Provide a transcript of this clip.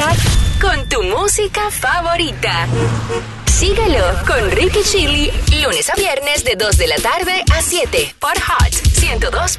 conectar con tu música favorita. Síguelo con Ricky Chili, lunes a viernes de 2 de la tarde a 7 por Hot 102.